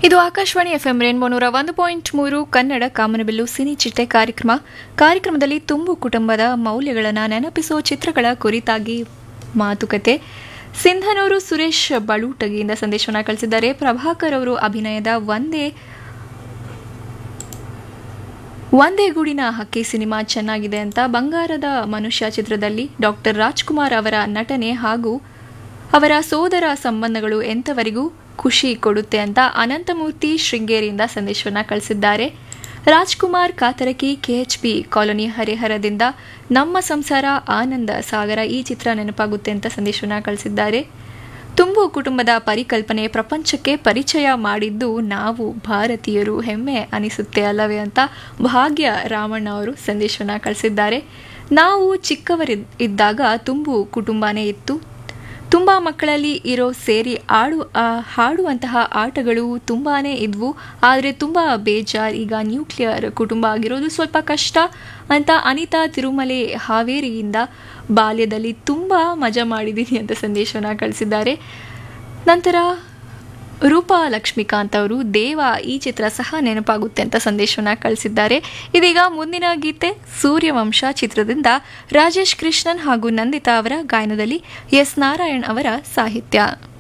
ಇದು Akashvani FM rainbow 101.3 Kannada ಕಾಮನಬಿಲ್ಲು cine ಚಿಟ್ಟೆ ಕಾರ್ಯಕ್ರಮದಲ್ಲಿ ತುಂಬು ಕುಟುಂಬದ ಮೌಲ್ಯಗಳನ್ನು ನೆನಪಿಸುವ ಚಿತ್ರಗಳ ಕುರಿತಾಗಿ ಮಾತುಕತೆ. ಸಿಂಧನೂರು ಸುರೇಶ್ ಬಳುಟಗಿಯಿಂದ ಸಂದೇಶವನ್ನು ಕಳಿಸಿದ್ದಾರೆ. ಪ್ರಭಾಕರ್ ಅವರು ಅಭಿನಯದ ಒಂದೇ ಗೂಡಿನ ಹಕ್ಕಿ ಸಿನಿಮಾ ಚೆನ್ನಾಗಿದೆ ಅಂತ. ಬಂಗಾರದ ಮನುಷ್ಯ ಚಿತ್ರದಲ್ಲಿ ಡಾಕ್ಟರ್ ರಾಜ್ಕುಮಾರ್ ಅವರ ನಟನೆ ಹಾಗೂ ಅವರ ಸೋದರ ಸಂಬಂಧಗಳು ಎಂಥವರಿಗೂ ಖುಷಿ ಕೊಡುತ್ತೆ ಅಂತ ಅನಂತಮೂರ್ತಿ ಶೃಂಗೇರಿಯಿಂದ ಸಂದೇಶವನ್ನು ಕಳಿಸಿದ್ದಾರೆ. ರಾಜ್ಕುಮಾರ್ ಕಾತರಕಿ ಕೆಎಚ್ಪಿ ಕಾಲೋನಿ ಹರಿಹರದಿಂದ ನಮ್ಮ ಸಂಸಾರ ಆನಂದ ಸಾಗರ ಈ ಚಿತ್ರ ನೆನಪಾಗುತ್ತೆ ಅಂತ ಸಂದೇಶವನ್ನು ಕಳಿಸಿದ್ದಾರೆ. ತುಂಬು ಕುಟುಂಬದ ಪರಿಕಲ್ಪನೆ ಪ್ರಪಂಚಕ್ಕೆ ಪರಿಚಯ ಮಾಡಿದ್ದು ನಾವು ಭಾರತೀಯರು, ಹೆಮ್ಮೆ ಅನಿಸುತ್ತೆ ಅಲ್ಲವೇ ಅಂತ ಭಾಗ್ಯ ರಾಮಣ್ಣ ಅವರು ಸಂದೇಶವನ್ನು ಕಳಿಸಿದ್ದಾರೆ. ನಾವು ಚಿಕ್ಕವರಿದ್ದಾಗ ತುಂಬು ಕುಟುಂಬನೇ ಇತ್ತು. ತುಂಬ ಮಕ್ಕಳಲ್ಲಿ ಇರೋ ಸೇರಿ ಹಾಡುವಂತಹ ಆಟಗಳು ತುಂಬಾ ಇದ್ವು. ಆದರೆ ತುಂಬ ಬೇಜಾರು, ಈಗ ನ್ಯೂಕ್ಲಿಯರ್ ಕುಟುಂಬ ಆಗಿರೋದು ಸ್ವಲ್ಪ ಕಷ್ಟ ಅಂತ ಅನಿತಾ ತಿರುಮಲೆ ಹಾವೇರಿಯಿಂದ ಬಾಲ್ಯದಲ್ಲಿ ತುಂಬ ಮಜಾ ಮಾಡಿದ್ದೀನಿ ಅಂತ ಸಂದೇಶವನ್ನು ಕಳಿಸಿದ್ದಾರೆ. ನಂತರ ರೂಪಾ ಲಕ್ಷ್ಮೀಕಾಂತ್ ಅವರು ದೇವ ಈ ಚಿತ್ರ ಸಹ ನೆನಪಾಗುತ್ತೆ ಅಂತ ಸಂದೇಶವನ್ನು ಕಳಿಸಿದ್ದಾರೆ. ಇದೀಗ ಮುಂದಿನ ಗೀತೆ ಸೂರ್ಯವಂಶ ಚಿತ್ರದಿಂದ ರಾಜೇಶ್ ಕೃಷ್ಣನ್ ಹಾಗೂ ನಂದಿತಾ ಅವರ ಗಾಯನದಲ್ಲಿ ಎಸ್ ನಾರಾಯಣ್ ಅವರ ಸಾಹಿತ್ಯ.